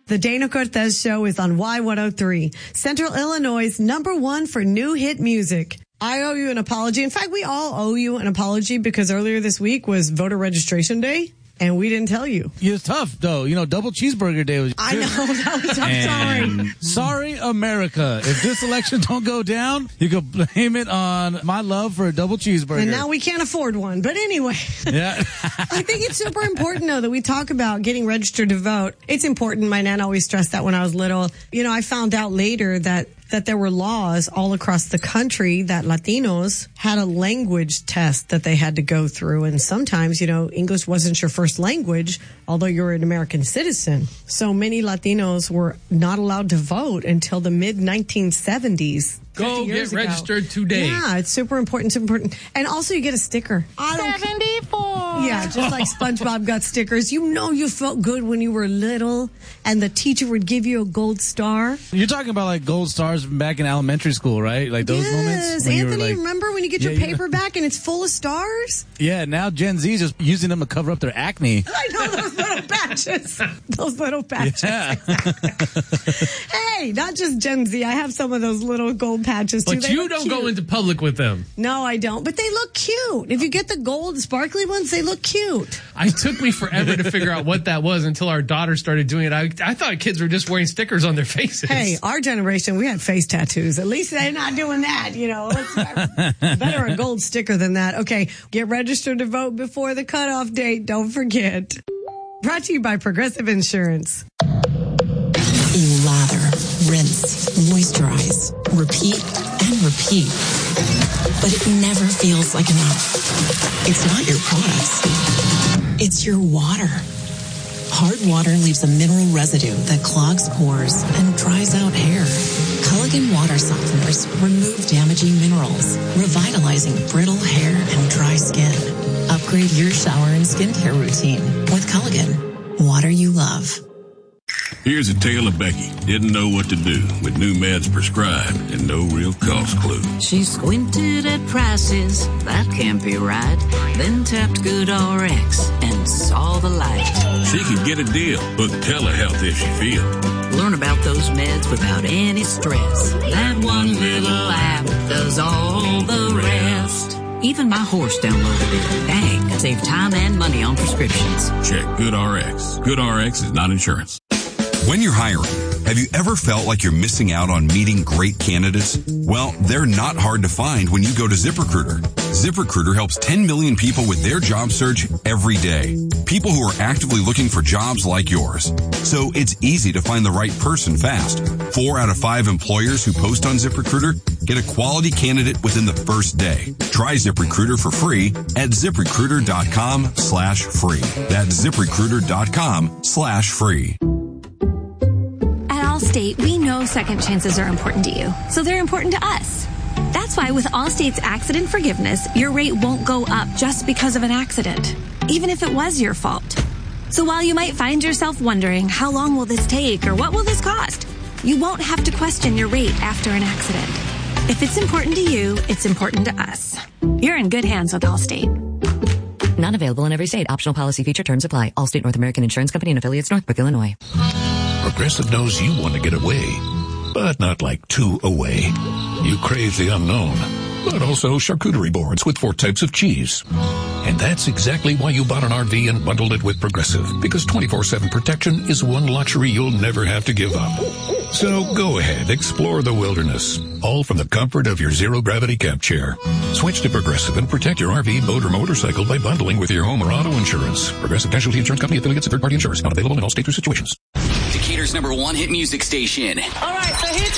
The Dana Cortez Show is on Y103, Central Illinois' #1 for new hit music. I owe you an apology. In fact, we all owe you an apology because earlier this week was voter registration day. And we didn't tell you. It's tough, though. You know, double cheeseburger day was... I know. That was I'm sorry, America. If this election don't go down, you can blame it on my love for a double cheeseburger. And now we can't afford one. But anyway. Yeah. I think it's super important, though, that we talk about getting registered to vote. It's important. My nan always stressed that when I was little. You know, I found out later that there were laws all across the country that Latinos had a language test that they had to go through. And sometimes, you know, English wasn't your first language, although you're an American citizen. So many Latinos were not allowed to vote until the mid-1970s. Go get registered today. Yeah, it's super important. Super important. And also you get a sticker. 74. Yeah, just like SpongeBob got stickers. You know you felt good when you were little and the teacher would give you a gold star. You're talking about like gold stars from back in elementary school, right? Like those moments? Yes, Anthony, remember when you get your paper back and it's full of stars? Yeah, now Gen Z is just using them to cover up their acne. I know, those little patches. Those little patches. Yeah. Hey, not just Gen Z. I have some of those little gold patches too. But you don't go into public with them. No, I don't. But they look cute. If you get the gold sparkly ones, they look cute. It took me forever to figure out what that was until our daughter started doing it. I thought kids were just wearing stickers on their faces. Hey, our generation, we had face tattoos. At least they're not doing that, you know. Better a gold sticker than that. Okay, get registered to vote before the cutoff date. Don't forget. Brought to you by Progressive Insurance. You lather, rinse, moisturize, repeat, and repeat. But it never feels like enough. It's not your products. It's your water. Hard water leaves a mineral residue that clogs pores and dries out hair. Culligan water softeners remove damaging minerals, revitalizing brittle hair and dry skin. Upgrade your shower and skincare routine with Culligan. Water you love. Here's a tale of Becky. Didn't know what to do with new meds prescribed and no real cost clue. She squinted at prices, that can't be right. Then tapped GoodRx and saw the light. She could get a deal, book telehealth if she feel. Learn about those meds without any stress. That one little app does all the rest. Even my horse downloaded it. Dang, save time and money on prescriptions. Check GoodRx. GoodRx is not insurance. When you're hiring, have you ever felt like you're missing out on meeting great candidates? Well, they're not hard to find when you go to ZipRecruiter. ZipRecruiter helps 10 million people with their job search every day. People who are actively looking for jobs like yours. So it's easy to find the right person fast. 4 out of 5 employers who post on ZipRecruiter get a quality candidate within the first day. Try ZipRecruiter for free at ZipRecruiter.com/free. That's ZipRecruiter.com/free. Allstate, we know second chances are important to you, so they're important to us. That's why with Allstate's accident forgiveness, your rate won't go up just because of an accident, even if it was your fault. So while you might find yourself wondering, how long will this take or what will this cost? You won't have to question your rate after an accident. If it's important to you, it's important to us. You're in good hands with Allstate. Not available in every state. Optional policy feature terms apply. Allstate North American Insurance Company and affiliates, Northbrook, Illinois. Progressive knows you want to get away, but not like too away. You crave the unknown, but also charcuterie boards with 4 types of cheese. And that's exactly why you bought an RV and bundled it with Progressive, because 24/7 protection is one luxury you'll never have to give up. So go ahead, explore the wilderness, all from the comfort of your zero-gravity camp chair. Switch to Progressive and protect your RV, boat, or motorcycle by bundling with your home or auto insurance. Progressive Casualty Insurance Company, affiliates, and third-party insurers. Not available in all states or situations. Decatur's #1 hit music station. All right, the hits